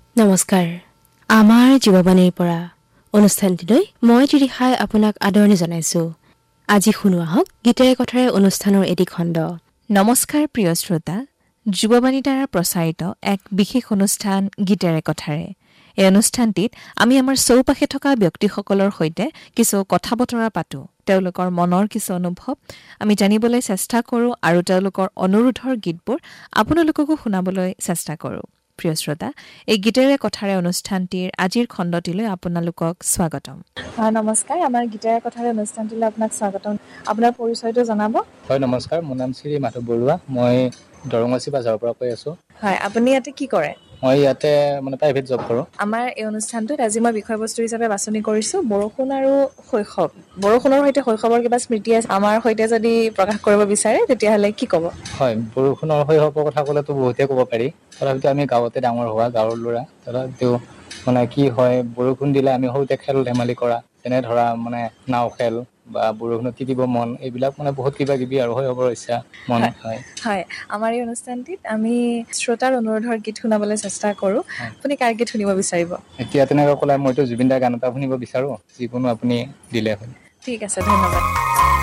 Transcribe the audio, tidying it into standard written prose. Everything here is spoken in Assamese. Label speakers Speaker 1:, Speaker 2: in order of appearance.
Speaker 1: নমস্কাৰ। আমাৰ জীৱবাণীৰ পৰা অনুষ্ঠানটিলৈ মই তিৰিহাই আপোনাক আদৰণি জনাইছোঁ। আজি শুনো আহক গীতেৰে কথাৰে অনুষ্ঠানৰ এটি খণ্ড।
Speaker 2: নমস্কাৰ প্ৰিয় শ্ৰোতা, যুৱবাণীৰ দ্বাৰা প্ৰচাৰিত এক বিশেষ অনুষ্ঠান গীতেৰে কথাৰে। এই অনুষ্ঠানটিত আমি আমাৰ চৌপাশে থকা ব্যক্তিসকলৰ সৈতে কিছু কথা বতৰা পাতোঁ। তেওঁলোকৰ মনৰ কিছু অনুভৱ আমি জানিবলৈ চেষ্টা কৰোঁ আৰু তেওঁলোকৰ অনুৰোধৰ গীতবোৰ আপোনালোককো শুনাবলৈ চেষ্টা কৰোঁ। প্ৰিয় শ্ৰোতা, এই গীতেৰে কথাৰে অনুষ্ঠানটিৰ আজিৰ খণ্ডটিলৈ আপোনালোকক স্বাগতম।
Speaker 3: নমস্কাৰ, আমাৰ গীতেৰে কথাৰে অনুষ্ঠানটিলৈ আপোনাক স্বাগতম। আপোনাৰ পৰিচয়টো জনাব।
Speaker 4: হয়, নমস্কাৰ। মোৰ নাম শ্ৰী মাধৱ বৰুৱা। মই দৰঙাচি বাজাৰৰ পৰা কৈ আছোঁ।
Speaker 3: হয়, আপুনি ইয়াতে কি কৰে?
Speaker 4: মই ইয়াতে প্ৰাইভেট জব কৰোঁ।
Speaker 3: আমাৰ এই অনুষ্ঠানটোত আজি মই বিষয়বস্তু হিচাপে বাছনি কৰিছোঁ বৰষুণ আৰু শৈশৱ। বৰষুণৰ সৈতে শৈশৱৰ কিবা স্মৃতি আছে আমাৰ সৈতে যদি প্ৰকাশ কৰিব বিচাৰে তেতিয়াহ'লে কি ক'ব?
Speaker 4: হয়, বৰষুণৰ শৈশৱৰ কথা ক'লেতো বহুতেই ক'ব পাৰি। তথাপিতো আমি গাঁৱতে ডাঙৰ হোৱা গাঁৱৰ ল'ৰা। তথাপিতো কি হয়, বৰষুণ দিলে আমি সৰুতে খেল ধেমালি কৰা, যেনে ধৰা নাও খেল বা বৰষুণত তিতিব মন, এইবিলাক বহুত কিবা কিবি আৰু শৈশৱৰ ইচ্ছা মন হয়।
Speaker 3: হয়, আমাৰ এই অনুষ্ঠানটিত আমি শ্ৰোতাৰ অনুৰোধৰ গীত শুনাবলৈ চেষ্টা কৰোঁ। আপুনি কাৰ গীত শুনিব বিচাৰিব?
Speaker 4: এতিয়া তেনেকৈ ক'লে মইতো জুবিন দাৰ গান এটা শুনিব বিচাৰোঁ, যিকোনো আপুনি দিলে হ'ল।
Speaker 3: ঠিক আছে, ধন্যবাদ।